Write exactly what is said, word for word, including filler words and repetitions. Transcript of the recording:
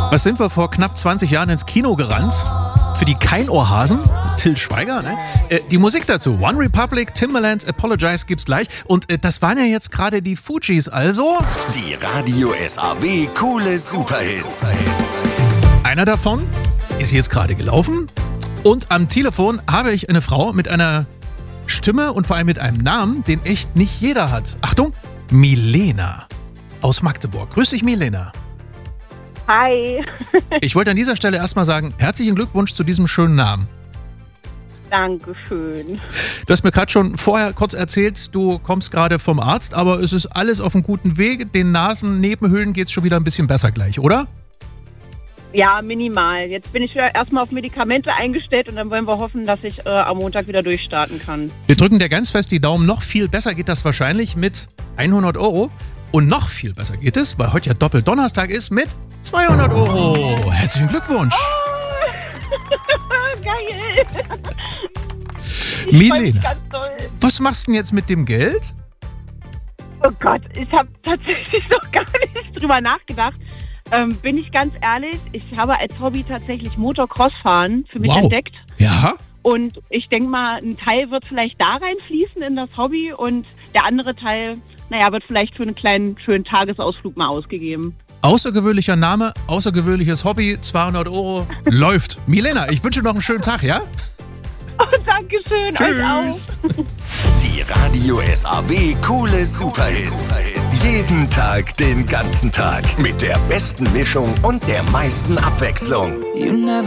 Was sind wir vor knapp zwanzig Jahren ins Kino gerannt? Für die Keinohrhasen, Till Schweiger, ne? Äh, die Musik dazu, One Republic, Timbaland, Apologize gibt's gleich. Und äh, das waren ja jetzt gerade die Fugees, also... Die Radio S A W Coole Superhits. Einer davon ist jetzt gerade gelaufen. Und am Telefon habe ich eine Frau mit einer Stimme und vor allem mit einem Namen, den echt nicht jeder hat. Achtung, Milena aus Magdeburg. Grüß dich, Milena. Hi. Ich wollte an dieser Stelle erstmal sagen, herzlichen Glückwunsch zu diesem schönen Namen. Dankeschön. Du hast mir gerade schon vorher kurz erzählt, du kommst gerade vom Arzt, aber es ist alles auf einem guten Weg. Den Nasennebenhöhlen geht es schon wieder ein bisschen besser gleich, oder? Ja, minimal. Jetzt bin ich wieder erstmal auf Medikamente eingestellt und dann wollen wir hoffen, dass ich äh, am Montag wieder durchstarten kann. Wir drücken dir ganz fest die Daumen. Noch viel besser geht das wahrscheinlich mit hundert Euro. Und noch viel besser geht es, weil heute ja Doppeldonnerstag ist, mit zweihundert Euro. Herzlichen Glückwunsch. Oh, geil. Milena, was machst du denn jetzt mit dem Geld? Oh Gott, ich habe tatsächlich noch gar nicht drüber nachgedacht. Ähm, bin ich ganz ehrlich, ich habe als Hobby tatsächlich Motocross-Fahren für mich Wow. entdeckt. Ja? Und ich denke mal, ein Teil wird vielleicht da reinfließen in das Hobby und der andere Teil, naja, wird vielleicht für einen kleinen, schönen Tagesausflug mal ausgegeben. Außergewöhnlicher Name, außergewöhnliches Hobby, zweihundert Euro, läuft. Milena, ich wünsche noch einen schönen Tag, ja? Oh, Dankeschön, euch auch. Tschüss. Die Radio S A W Coole Superhits. Jeden Tag, den ganzen Tag. Mit der besten Mischung und der meisten Abwechslung. You never